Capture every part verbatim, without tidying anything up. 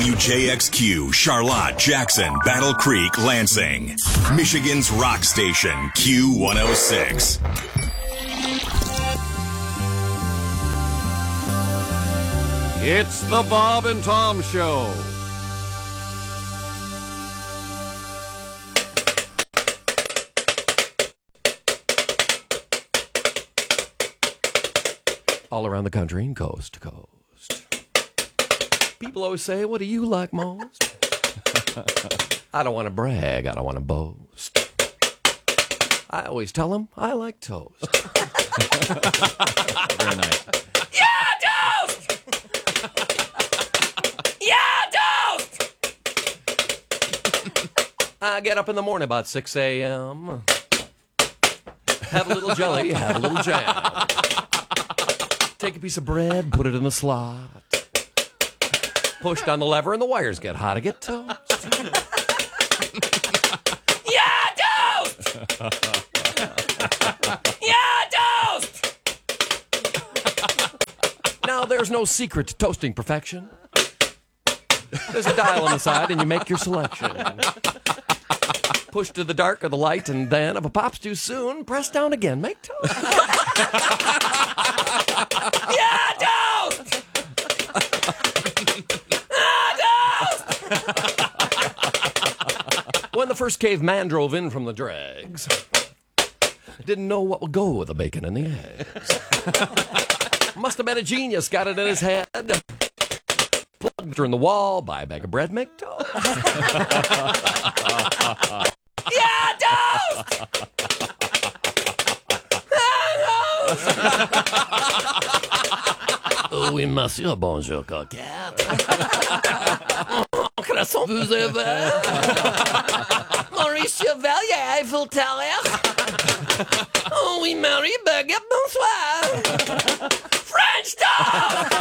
W J X Q, Charlotte, Jackson, Battle Creek, Lansing. Michigan's rock station, Q one oh six. It's the Bob and Tom Show. All around the country and coast to coast. People always say, what do you like most? I don't want to brag. I don't want to boast. I always tell them I like toast. Very nice. Yeah, toast! Yeah, toast! I get up in the morning about six a.m. Have a little jelly, have a little jam. Take a piece of bread, put it in the slot. Push down the lever and the wires get hot. I get toast. Yeah, toast! Yeah, toast! Now, there's no secret to toasting perfection. There's a dial on the side and you make your selection. Push to the dark or the light, and then, if a pop's too soon, press down again. Make toast. Yeah, toast! Ah, toast! When the first caveman drove in from the dregs, didn't know what would go with the bacon and the eggs. Must have been a genius, got it in his head. Plugged her in the wall, buy a bag of bread, make toast. Yeah, toast! Oui, monsieur, bonjour, coquette. Croissant vous avez? Maurice Chevalier, Eiffel Tower. Oh, oui, Marie, baguette, bonsoir. French toast!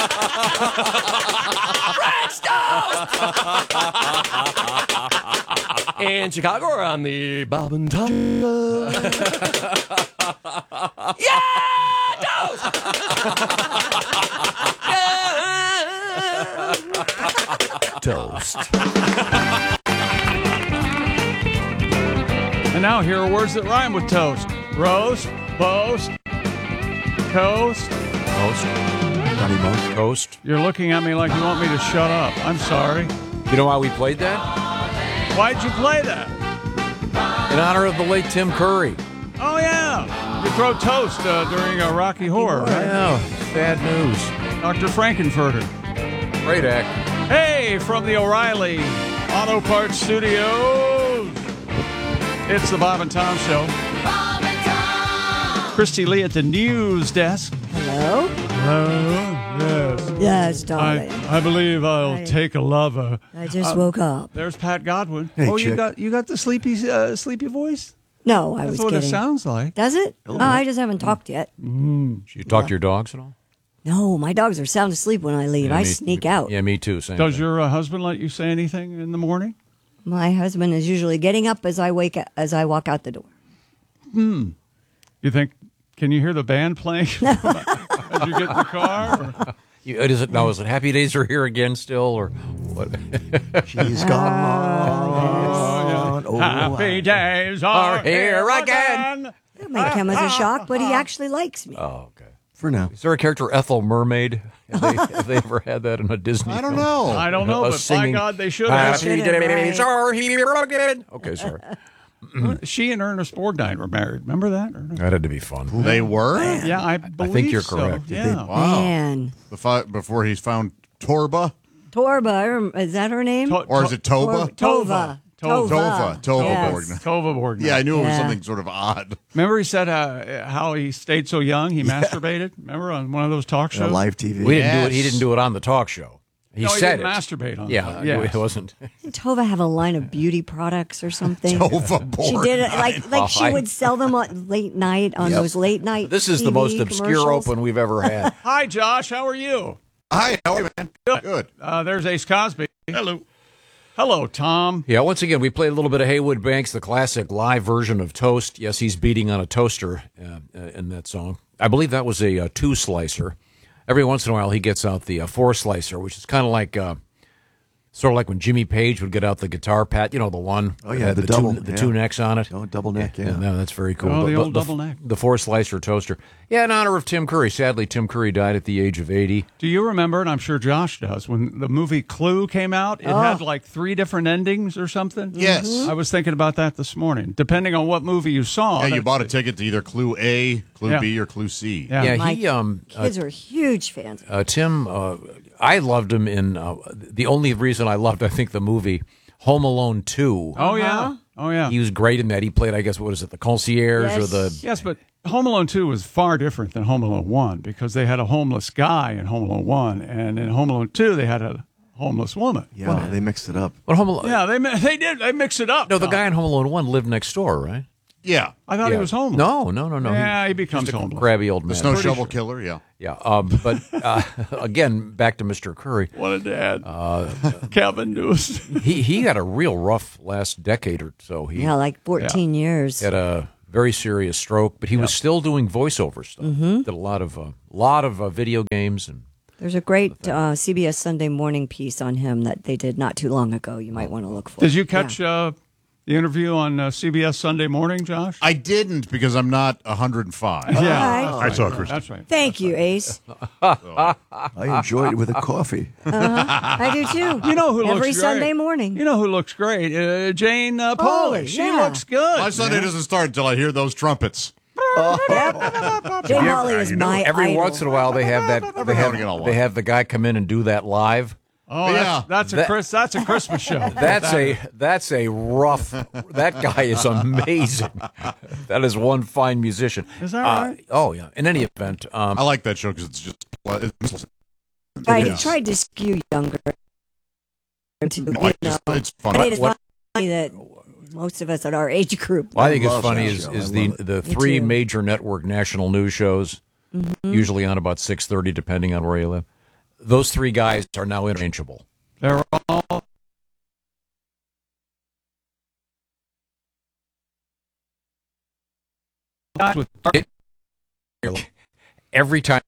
French toast! In Chicago, we're on the Bob and Tom. Yeah, toast! Toast. And now here are words that rhyme with toast. Roast, boast, coast. Toast. Honey most. Toast. You're looking at me like you want me to shut up. I'm sorry. You know why we played that? Why'd you play that? In honor of the late Tim Curry. Oh, yeah. You throw toast uh, during a Rocky Horror, right? Yeah, sad news. Doctor Frankenfurter. Great act. Hey, from the O'Reilly Auto Parts Studios, it's the Bob and Tom Show. Bob and Tom! Christy Lee at the news desk. Hello? Hello? Yes. Yes, darling. I, I believe I'll I- take a lover. I just Uh, woke up. There's Pat Godwin. Hey, oh, you chick. got you got the sleepy uh, sleepy voice? No, I That's was what kidding. it sounds like. Does it? Oh, I just haven't talked yet. Did you talk to your dogs at all? No, my dogs are sound asleep when I leave. Yeah, I me- sneak out. Yeah, me too. Same Does thing. your uh, husband let you say anything in the morning? My husband is usually getting up as I wake as I walk out the door. You think? Can you hear the band playing as you get in the car? Or? You, is it now? Is it Happy Days Are Here again still, or what? She's gone. Oh, Happy I- days are here here again. again. That might come as a shock, but he actually likes me. Oh, okay. For now. Is there a character Ethel Mermaid? Have they, have they ever had that in a Disney? I don't film? know. I don't know, A but by singing, God, they should have. Happy Should have, Days right. Are Here again. Okay, sorry. She and Ernest Borgnine were married. Remember that? Ernest? That had to be fun. They were? Yeah, I believe think you're so. correct. Yeah. Wow. Man. Befi- Before he's found Torba? Torba, is that her name? To- Or is it Toba? Tor- Tova. Tova. Tova. Tova Yes. Borgnine. Tova Borgnine. Yeah, I knew it was Yeah. something sort of odd. Remember he said uh, how he stayed so young, he masturbated? Remember on one of those talk Yeah, shows? live T V. We didn't do it. He Yes. didn't do it on the talk show. He No, he said didn't it. masturbate on Yeah, that. Yes. it wasn't. Didn't Tova have a line of beauty products or something? Tova Borgnine. She did it like like she Oh, I- would sell them on late night on Yep. those late night. This is T V the most obscure commercials. open we've ever had. Hi, Josh. How are you? Hi, how are you, man? Good. Uh, there's Ace Cosby. Hello. Hello, Tom. Yeah, once again, we played a little bit of Haywood Banks, the classic live version of Toast. Yes, he's beating on a toaster uh, uh, in that song. I believe that was a, uh two-slicer. Every once in a while, he gets out the uh, four-slicer, which is kind of like uh, Sort of like when Jimmy Page would get out the guitar pad, you know, the one. Oh, yeah, had the the double, Two, the yeah. two necks on it. Oh, double neck, yeah. no, that's very cool. Oh, the old the, double neck. The four slicer toaster. Yeah, in honor of Tim Curry. Sadly, Tim Curry died at the age of eighty. Do you remember, and I'm sure Josh does, when the movie Clue came out, it Oh. had like three different endings or something? Yes. Mm-hmm. I was thinking about that this morning. Depending on what movie you saw. Yeah, you that's- bought a ticket to either Clue A, Clue Yeah. B, or Clue C. Yeah. Yeah, My he um uh, Kids are huge fans. uh, Tim. Uh, I loved him in uh, the only reason I loved, I think, the movie Home Alone two. Oh, yeah. Uh-huh. Oh, yeah. He was great in that. He played, I guess, what is it, the concierge or Yes. the Yes, but Home Alone two was far different than Home Alone one because they had a homeless guy in Home Alone one, and in Home Alone two, they had a homeless woman. Yeah, they mixed it up. what Home Alone? Yeah, they mi- they did. They mixed it up. No, the Tom. guy in Home Alone one lived next door, right? Yeah. I thought Yeah. he was homeless. No, no, no, no. Yeah, he becomes just a homeless. crabby old The man. snow Pretty shovel sure. killer, yeah. Yeah, um, but uh, again, back to Mister Curry. What a dad. Uh, Kevin News. He he had a real rough last decade or so. He Yeah, like fourteen years. had a very serious stroke, but he was still doing voiceover stuff. Mm-hmm. Did a lot of a lot of uh, video games and. There's a great uh, C B S Sunday morning piece on him that they did not too long ago. You might want to look for. Did you catch uh, the interview on uh, C B S Sunday Morning, Josh? I didn't because I'm not one hundred five. All yeah. right. I saw Chris. That's right. Thank you, Ace. I enjoyed it with a coffee. I do too. You know who Every looks Sunday great? morning. You know who looks great? Uh, Jane uh, Foley, Pauley. She yeah. looks good. My Sunday doesn't start until I hear those trumpets. Jay Holly is my Every idol. once in a while, they have that. They now have, and again I'll watch. they have the guy come in and do that live. Oh, Yeah. that's, that's a That- Chris. That's a Christmas show. That's a that's a rough. That guy is amazing. That is one fine musician. Is that Uh, right? oh yeah. In any event, um, I like that show because it's just. It's, I Yes. tried to skew younger. To, you no, I know, just, it's fun. I mean, it's What- funny that most of us at our age group. what I think is love funny that is show. is I the love it. the Me three too. major network national news shows, usually on about six thirty, depending on where you live. Those three guys are now interchangeable. They're all. With Every time,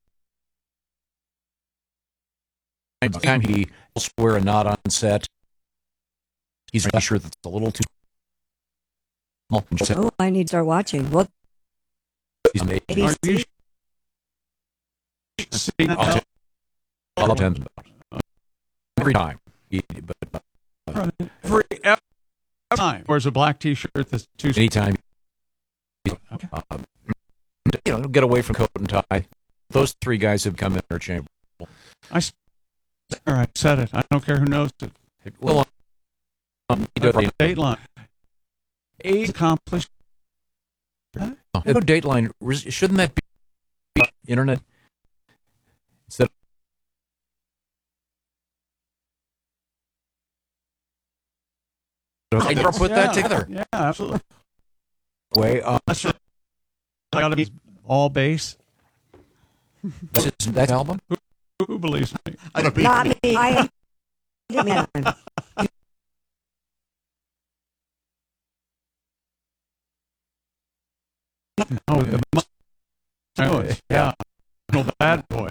every time he will swear a nod on set, he's not sure that's a little too small. And just say, Oh, I need to start watching. What? he's amazing. Are you A B C? see I'll tell- I'll tell him every time. He, but uh, every, every time wears a black T-shirt that's too. anytime, uh, you know, get away from coat and tie. Those three guys have come interchangeable. I, s- all right, said it. I don't care who knows it. Well, um, he does, Dateline. Eight accomplished. you know, Dateline, shouldn't that be internet? Instead of, I never put Yeah, that together. Yeah, absolutely. Way, uh, That's right. I got to be all bass. that's his that album. Who believes me? I don't mean, Not me. I didn't mean that. Oh, the Stones. Yeah. No bad boy.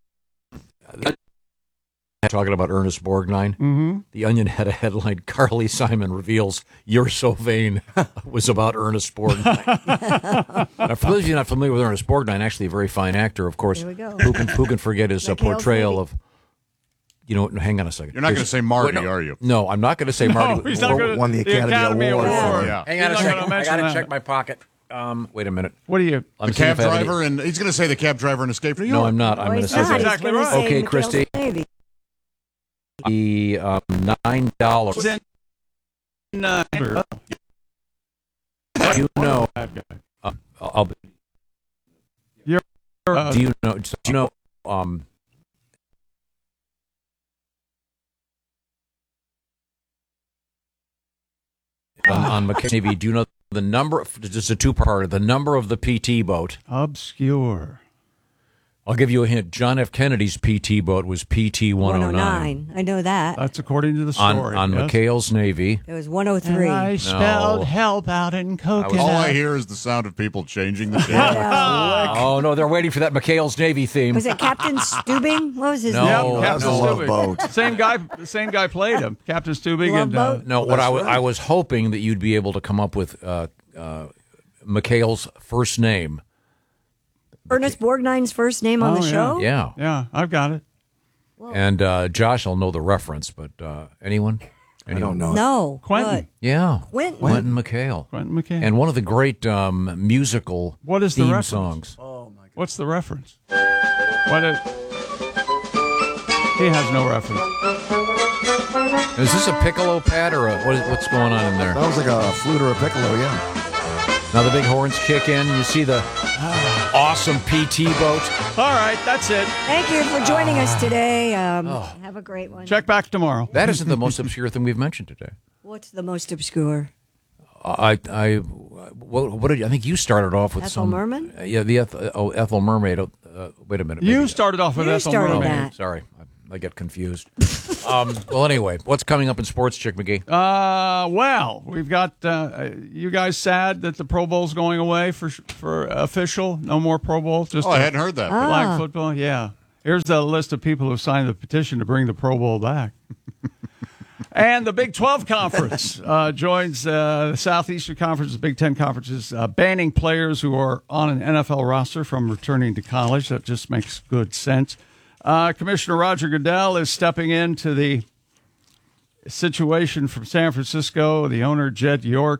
Talking about Ernest Borgnine. Mm-hmm. The Onion had a headline, Carly Simon reveals You're So Vain was about Ernest Borgnine. Now, for those of you not familiar with Ernest Borgnine, actually a very fine actor, of course. There we go. Who can, who can forget his uh, Like Hale's portrayal Lady. of, you know, no, hang on a second. you're not going to There's- say Marty, Wait, no, are you? No, I'm not going to say Marty. No, he's not Won- going to. won the Academy Award for it. Yeah. Hang on a He's not second. gonna I mention got to that. check my pocket. Um, wait a minute. What do you? I'm The seeing cab if I have any- driver, and he's going to say the cab driver in Escape from New No, York. I'm not. I'm Oh, going to he's say not. That's He's that. exactly gonna right. say Okay, Mikhail's Christy. Navy. The um, nine dollars. Then, uh, You know, bad guy. uh, I'll be. You're. Uh, Do you know? Do you know? Um, on, on McNavy, do you know the number? Just a two-parter. The number of the P T boat. obscure. I'll give you a hint. John F. Kennedy's P T boat was P T one oh nine. I know that. That's according to the On, story. on yes? McHale's Navy. It was one oh three. And I spelled No. help out in coconut. All I hear is the sound of people changing the channel. Oh, no, they're waiting for that McHale's Navy theme. Was it Captain Stubing? What was his No. name? Yep, Captain no. Love Stubing. boat. Same guy. The same guy played him, Captain Stubing. Love and uh, boat? No, what I, w- right. I was hoping that you'd be able to come up with uh, uh, McHale's first name. Ernest Borgnine's first name on Oh, the yeah. show? Yeah. yeah, I've got it. And uh, Josh will know the reference, but uh, anyone? I don't know. No. Quentin. What? Yeah. Quentin. Quentin McHale. Quentin McHale. And one of the great um, musical What is the theme reference? songs. What's the reference? What is? He has no reference. Is this a piccolo pad or a, what is, what's going on in there? Sounds like a flute or a piccolo, yeah. Now the big horns kick in. You see the awesome P T boat. All right, that's it. Thank you for joining us today. Um, Oh. Have a great one. Check back tomorrow. That isn't the most obscure thing we've mentioned today. What's the most obscure? I, I, what, what did you, I think you started off with Ethel some Merman? Uh, yeah, the Eth, oh, Ethel Mermaid. Uh, wait a minute. You maybe- started off with You Ethel started Mermaid. that. Sorry, I, I get confused. um, well, anyway, what's coming up in sports, Chick McGee? Uh, well, we've got uh, you guys sad that the Pro Bowl's going away for for official. No more Pro Bowl. Just Oh, I a hadn't heard that. Ah. flag football. Yeah. Here's the list of people who signed the petition to bring the Pro Bowl back. And the Big twelve Conference uh, joins uh, the Southeastern Conference, the Big Ten Conferences, uh, banning players who are on an N F L roster from returning to college. That just makes good sense. Uh, Commissioner Roger Goodell is stepping into the situation from San Francisco. The owner, Jed York,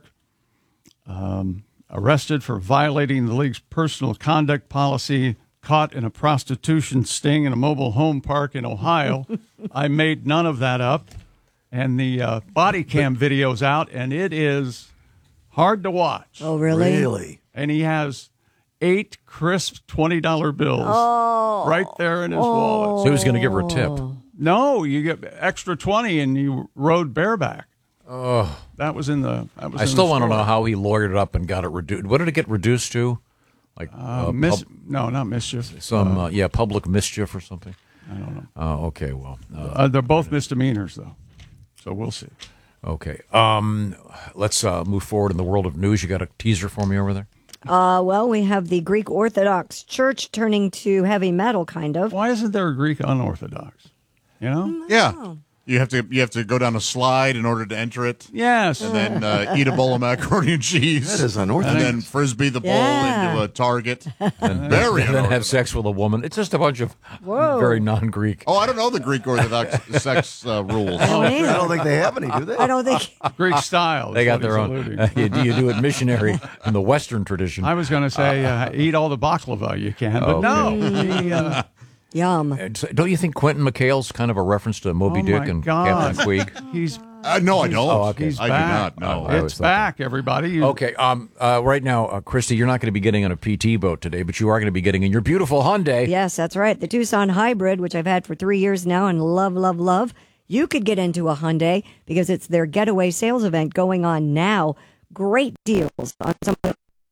um, arrested for violating the league's personal conduct policy, caught in a prostitution sting in a mobile home park in Ohio. I made none of that up. And the uh, body cam video's out, and it is hard to watch. Oh, really? Really? And he has eight crisp twenty dollar bills Oh. right there in his wallet. So he was going to give her a tip. No, you get extra twenty, and you rode bareback. Oh, that was in the. That was I in still the want to story. know how he lawyered it up and got it reduced. What did it get reduced to? Like Uh, uh, mis- pub- no, not mischief. some uh, yeah public mischief or something. I don't know. Oh, okay. Well, uh, Uh, they're both misdemeanors, though, so we'll see. okay. Um, let's uh, move forward in the world of news. You got a teaser for me over there? Uh, well, we have the Greek Orthodox Church turning to heavy metal, kind of. Why isn't there a Greek unorthodox? You know? Yeah. You have to you have to go down a slide in order to enter it, Yes. and then uh, eat a bowl of macaroni and cheese. That is unorthodox. And then frisbee the bowl Yeah. into a target. And Very and then have unorthodox. sex with a woman. It's just a bunch of Whoa. very non-Greek. Oh, I don't know the Greek Orthodox sex uh, rules. I don't I either. don't think they have any, do they? I don't think. Greek style. is They got what their he's own. alluding. you, do, you do it missionary in the Western tradition. I was going to say uh, eat all the baklava you can, but no. He, uh, Yum. And so- Don't you think Quentin McHale's kind of a reference to Moby Oh, Dick my and God. Captain Queeg? he's Uh, no, I don't. Oh, okay. he's I back. do not know. I always It's thought that. back, everybody. You- Okay, um, uh, right now, uh, Christy, you're not going to be getting on a P T boat today, but you are going to be getting in your beautiful Hyundai. Yes, that's right. The Tucson Hybrid, which I've had for three years now and love, love, love. You could get into a Hyundai because it's their getaway sales event going on now. Great deals on some of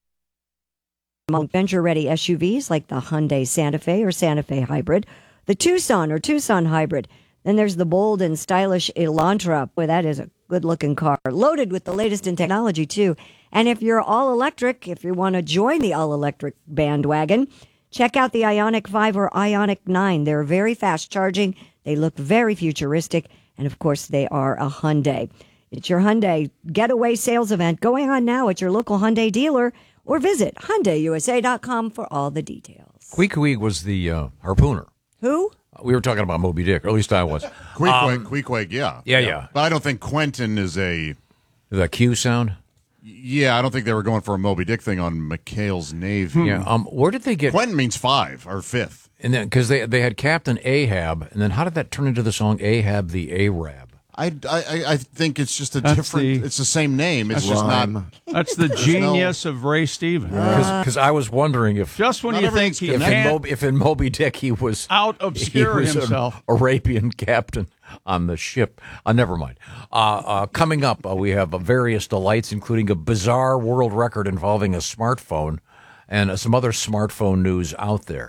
the venture-ready S U Vs like the Hyundai Santa Fe or Santa Fe Hybrid, the Tucson or Tucson Hybrid. Then there's the bold and stylish Elantra. Boy, that is a good-looking car, loaded with the latest in technology, too. And if you're all-electric, if you want to join the all-electric bandwagon, check out the Ioniq five or Ioniq nine. They're very fast-charging. They look very futuristic. And, of course, they are a Hyundai. It's your Hyundai getaway sales event going on now at your local Hyundai dealer, or visit Hyundai U S A dot com for all the details. Queeg Queeg was the uh, harpooner. Who? We were talking about Moby Dick, or at least I was. Queequeg, Queequeg, yeah. Yeah, yeah. But I don't think Quentin is a. The Q sound? Yeah, I don't think they were going for a Moby Dick thing on McHale's Navy. Yeah. Um, where did they get... Quentin means five or fifth. And then, because they, they had Captain Ahab, and then how did that turn into the song Ahab the Arab? I, I, I think it's just a That's different. the- it's the same name. It's just not. Rhyme. That's the genius of Ray Stevens. Because I was wondering if... Just when Not you think everything's he If in, can't Moby, if in Moby Dick he was out he obscure was himself. an Arabian captain on the ship. Uh, never mind. Uh, uh, coming up, uh, we have uh, various delights, including a bizarre world record involving a smartphone and uh, some other smartphone news out there.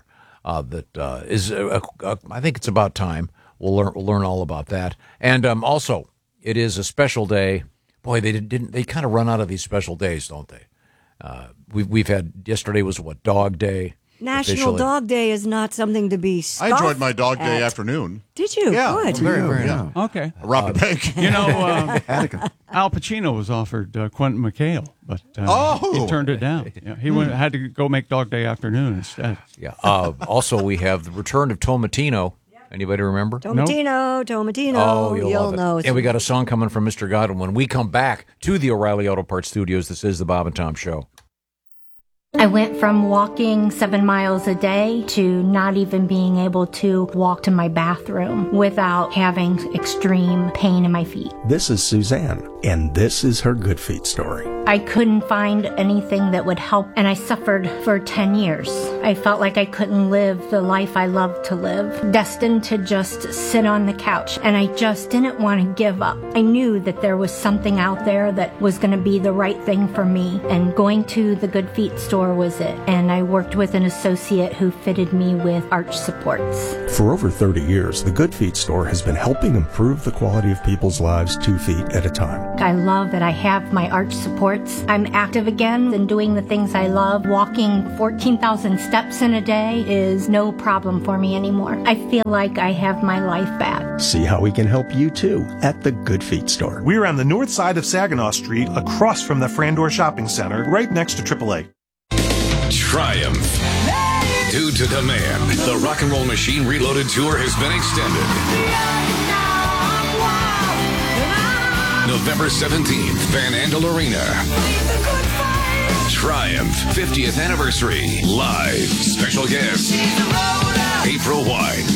uh, that uh, is, uh, uh, I think it's about time. We'll learn, we'll learn all about that. And um, also, it is a special day. Boy, they didn't. They kind of run out of these special days, don't they? Uh, we've we've had yesterday was what, Dog Day. National officially. Dog Day is not something to be I scoffed enjoyed my dog day at. afternoon. Did you? Yeah, Good. very, very yeah. Okay. I robbed a bank. You know, uh, Attica. Al Pacino was offered uh, Quentin McHale, but uh, Oh! he turned it down. Yeah, he went, had to go make Dog Day afternoon instead. Yeah. Uh, also, we have the return of Tomatino. Anybody remember? Tomatino, Tomatino, Oh, you'll, you'll love it. know. And we got a song coming from Mister Godwin. When we come back to the O'Reilly Auto Parts Studios, this is the Bob and Tom Show. I went from walking seven miles a day to not even being able to walk to my bathroom without having extreme pain in my feet. This is Suzanne, and this is her Good Feet story. I couldn't find anything that would help, and I suffered for ten years. I felt like I couldn't live the life I loved to live, destined to just sit on the couch, and I just didn't want to give up. I knew that there was something out there that was going to be the right thing for me, and going to the Good Feet store was it. And I worked with an associate who fitted me with arch supports. For over thirty years, the Good Feet store has been helping improve the quality of people's lives two feet at a time. I love that I have my arch supports. I'm active again and doing the things I love. Walking fourteen thousand steps in a day is no problem for me anymore. I feel like I have my life back. See how we can help you too at the Good Feet store. We're on the north side of Saginaw Street, across from the Frandor Shopping Center, right next to triple A. Triumph. Due to demand, the Rock and Roll Machine Reloaded Tour has been extended. November seventeenth, Van Andel Arena. Triumph fiftieth Anniversary. Live. Special guest, April Wine.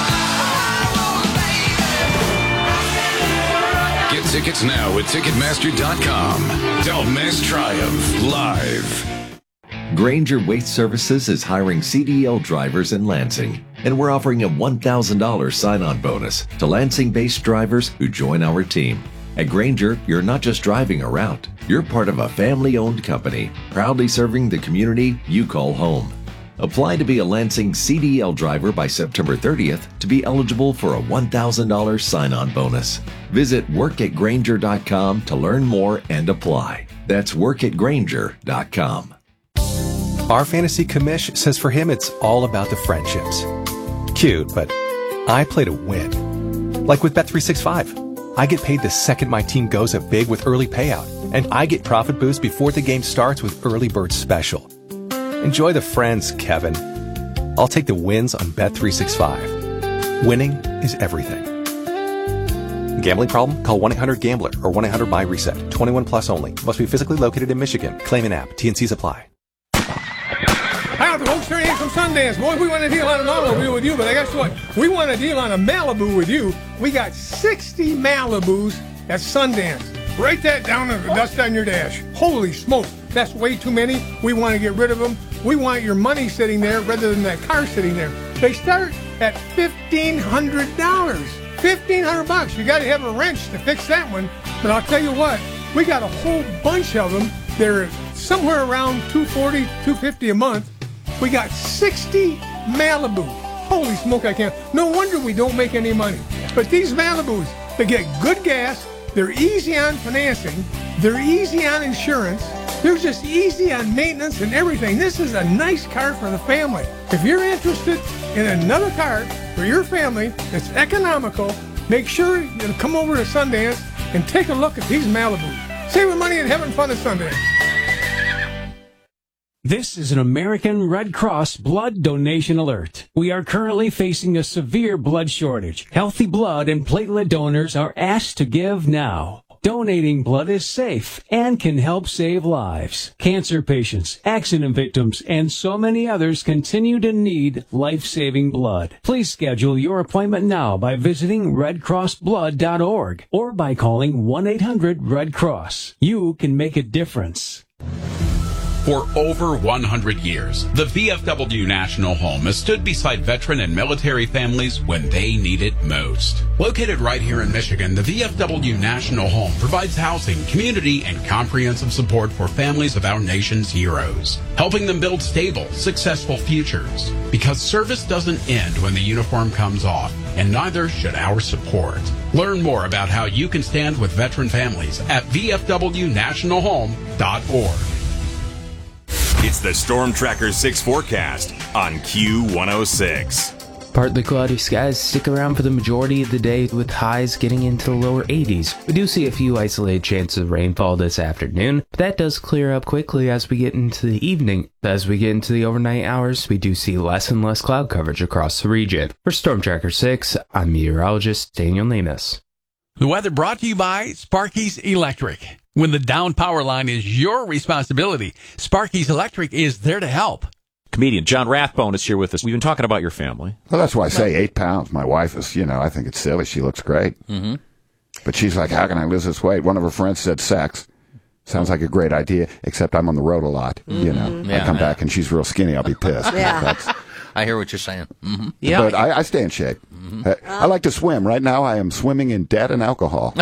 Get tickets now at Ticketmaster dot com. Don't miss Triumph Live. Grainger Waste Services is hiring C D L drivers in Lansing, and we're offering a one thousand dollars sign-on bonus to Lansing-based drivers who join our team. At Grainger, you're not just driving a route. You're part of a family-owned company, proudly serving the community you call home. Apply to be a Lansing C D L driver by September thirtieth to be eligible for a one thousand dollars sign-on bonus. Visit work at grainger dot com to learn more and apply. That's work at grainger dot com. Our fantasy commish says for him it's all about the friendships. Cute, but I play to win. Like with Bet three sixty-five. I get paid the second my team goes up big with early payout, and I get profit boost before the game starts with Early Bird Special. Enjoy the friends, Kevin. I'll take the wins on Bet three sixty-five. Winning is everything. Gambling problem? Call one eight hundred gambler or one eight hundred my reset. twenty-one plus only. Must be physically located in Michigan. Claim an app. T N Cs apply. Hi, the folks turning in from Sundance. Boy, we want a deal on an automobile with you, but guess what? We want a deal on a Malibu with you. We got sixty Malibus at Sundance. Write that down and dust on your dash. Holy smoke, that's way too many. We want to get rid of them. We want your money sitting there rather than that car sitting there. They start at fifteen hundred dollars. fifteen hundred bucks. You got to have a wrench to fix that one. But I'll tell you what, we got a whole bunch of them. They're somewhere around two forty, two fifty a month. We got sixty Malibu. Holy smoke, I can't. No wonder we don't make any money. But these Malibus, they get good gas. They're easy on financing. They're easy on insurance. They're just easy on maintenance and everything. This is a nice car for the family. If you're interested in another car for your family that's economical, make sure you come over to Sundance and take a look at these Malibus. Saving money and having fun at Sundance. This is an American Red Cross blood donation alert. We are currently facing a severe blood shortage. Healthy blood and platelet donors are asked to give now. Donating blood is safe and can help save lives. Cancer patients, accident victims, and so many others continue to need life-saving blood. Please schedule your appointment now by visiting red cross blood dot org or by calling one eight hundred red cross. You can make a difference. For over one hundred years, the V F W National Home has stood beside veteran and military families when they need it most. Located right here in Michigan, the V F W National Home provides housing, community, and comprehensive support for families of our nation's heroes, helping them build stable, successful futures. Because service doesn't end when the uniform comes off, and neither should our support. Learn more about how you can stand with veteran families at v f w national home dot org. It's the Storm Tracker six forecast on Q one oh six. Partly cloudy skies stick around for the majority of the day, with highs getting into the lower eighties. We do see a few isolated chances of rainfall this afternoon, but that does clear up quickly as we get into the evening. As we get into the overnight hours, we do see less and less cloud coverage across the region. For Storm Tracker six, I'm meteorologist Daniel Namus. The weather brought to you by Sparky's Electric. When the down power line is your responsibility, Sparky's Electric is there to help. Comedian John Rathbone is here with us. We've been talking about your family. Well, that's why I say eight pounds. My wife is, you know, I think it's silly. She looks great. Mm-hmm. But she's like, how can I lose this weight? One of her friends said sex. Sounds like a great idea, except I'm on the road a lot. Mm-hmm. You know, Yeah, I come yeah. back and she's real skinny. I'll be pissed. Yeah. That's, I hear what you're saying. Mm-hmm. But I, I stay in shape. Mm-hmm. I, I like to swim. Right now, I am swimming in debt and alcohol.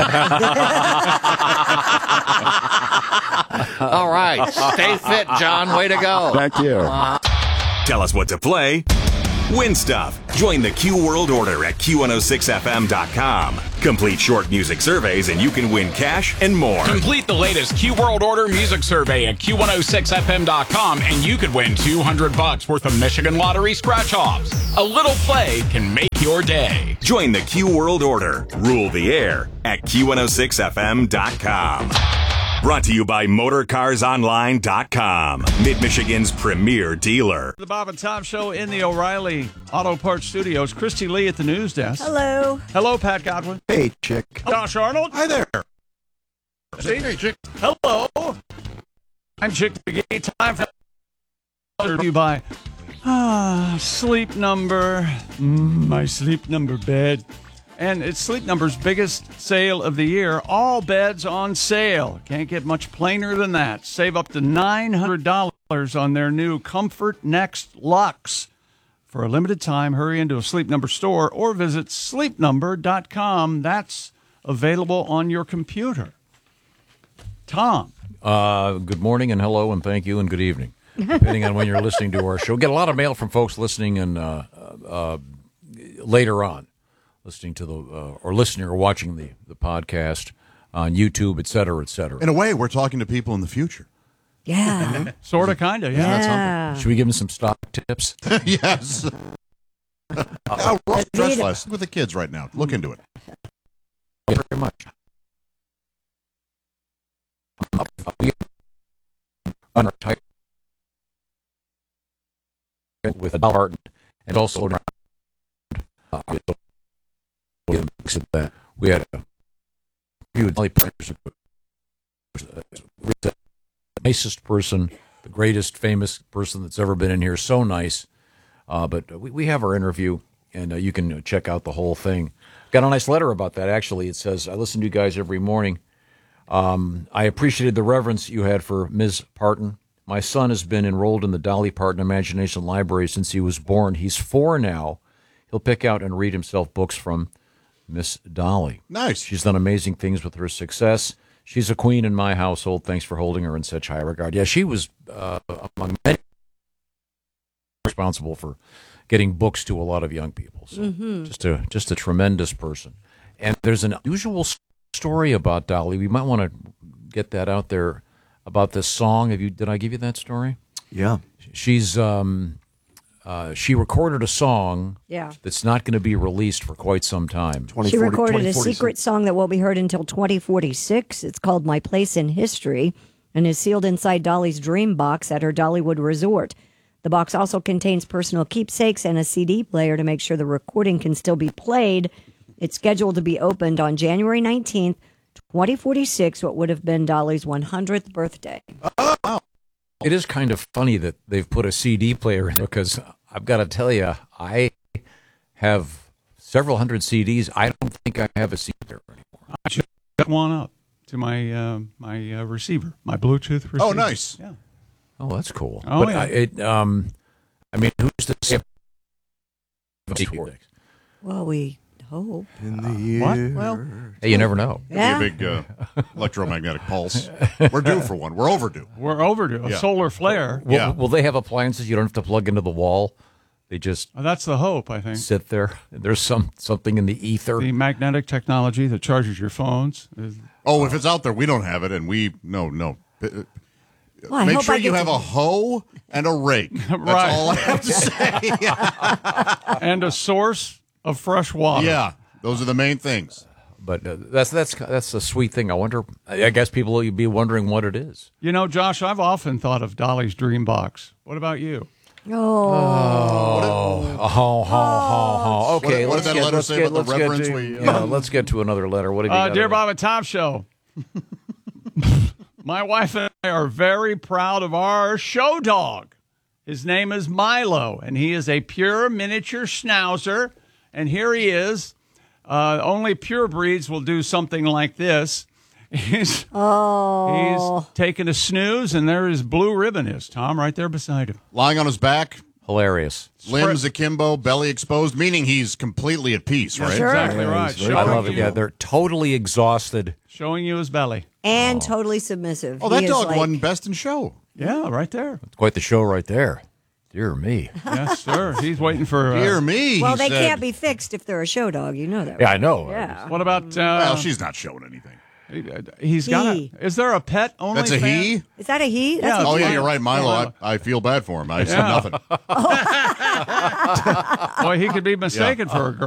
All right. Stay fit, John. Way to go. Thank you. Tell us what to play. Win stuff. Join the Q World Order at Q one oh six F M dot com. Complete short music surveys and you can win cash and more. Complete the latest Q World Order music survey at Q one oh six F M dot com and you could win two hundred bucks worth of Michigan Lottery scratch-offs. A little play can make your day. Join the Q World Order. Rule the air at Q one oh six F M dot com. Brought to you by Motor Cars Online dot com, Mid-Michigan's premier dealer. The Bob and Tom Show in the O'Reilly Auto Parts Studios. Christy Lee at the news desk. Hello. Hello, Pat Godwin. Hey, chick. Josh Arnold. Hi there. Hey, Chick. Hello. I'm Chick McGee. Time for you by ah, Sleep Number. Mm, my Sleep Number bed. And it's Sleep Number's biggest sale of the year. All beds on sale. Can't get much plainer than that. Save up to nine hundred dollars on their new Comfort Next Luxe. For a limited time, hurry into a Sleep Number store or visit sleep number dot com. That's available on your computer. Tom. Uh, good morning and hello and thank you and good evening, depending on when you're listening to our show. Get a lot of mail from folks listening and uh, uh, later on. Listening to the, uh, or listening or watching the, the podcast on YouTube, et cetera, et cetera. In a way, we're talking to people in the future. Yeah. Sort of, kind of, yeah. Yeah. Should we give them some stock tips? Yes. How rough dress less with the kids right now. Look into it. Thank you very much. On our type with a dollar and also around. Uh, that we had a few partners, the nicest person, the greatest famous person that's ever been in here. So nice. Uh, but we, we have our interview, and uh, you can check out the whole thing. Got a nice letter about that, actually. It says, I listen to you guys every morning. Um, I appreciated the reverence you had for Miz Parton. My son has been enrolled in the Dolly Parton Imagination Library since he was born. He's four now. He'll pick out and read himself books from Miss Dolly. Nice. She's done amazing things with her success. She's a queen in my household. Thanks for holding her in such high regard. Yeah, she was uh, among many responsible for getting books to a lot of young people. So Mm-hmm. just a just a tremendous person. And there's an unusual story about Dolly. We might want to get that out there about this song. Have you? Did I give you that story? Yeah. She's um, uh, she recorded a song. Yeah. That's not going to be released for quite some time. She recorded a secret song that won't be heard until twenty forty-six. It's called My Place in History and is sealed inside Dolly's dream box at her Dollywood resort. The box also contains personal keepsakes and a C D player to make sure the recording can still be played. It's scheduled to be opened on January nineteenth, twenty forty-six, what would have been Dolly's one hundredth birthday. Oh, wow. It is kind of funny that they've put a C D player in because I've got to tell you, I have several hundred C Ds. I don't think I have a C D player anymore. I should set one up to my uh, my uh, receiver, my Bluetooth receiver. Oh, nice. Yeah. Oh, that's cool. Oh, but yeah. I, it, um, I mean, who's to say? Well, we hope. In the year. What? Well, Hey, you never know. yeah. Be a big uh, electromagnetic pulse. We're due for one. We're overdue. We're overdue. A Yeah. solar flare. Will, Yeah. will they have appliances you don't have to plug into the wall? They just Oh, that's the hope, I think. sit there. There's some something in the ether. The magnetic technology that charges your phones. is- Oh, if it's out there, we don't have it, and we no no. Uh, Well, I Make hope sure I you get have to- a hoe and a rake. That's Right. all I have to say. and a source of fresh water. Yeah, those are the main things. But uh, that's that's that's a sweet thing. I wonder. I guess people will be wondering what it is. You know, Josh, I've often thought of Dolly's Dream Box. What about you? Oh. Oh, oh, oh, oh, oh. Okay, What- what let's did that get, letter let's say get, about the let's get reverence to, we, uh, yeah, let's get to another letter. What have you Uh, got? dear on Bob and Tom Show, my wife and I are very proud of our show dog. His name is Milo, and he is a pure miniature schnauzer. And here he is. Uh, only pure breeds will do something like this. He's, Oh. he's taking a snooze, and there his blue ribbon is, Tom, right there beside him. Lying on his back, Hilarious. limbs akimbo, belly exposed, meaning he's completely at peace, right? Sure. Exactly right. I Showing love it. you- Yeah, they're totally exhausted. Showing you his belly. And totally submissive. Oh, that He is dog like- won best in show. Yeah, right there. Quite the show right there. Dear me. Yes, sir. He's waiting for. Uh, Dear me. Well, he they said. can't be fixed if they're a show dog. You know that. Yeah, right? I know. Yeah. What about? Uh, Well, she's not showing anything. He's got. He. A, is there a pet only? That's a fan? he? Is that a he? That's Yeah. a Oh, yeah, he. you're right, Milo. I, I feel bad for him. I said Yeah. nothing. Boy, he could be mistaken for a girl.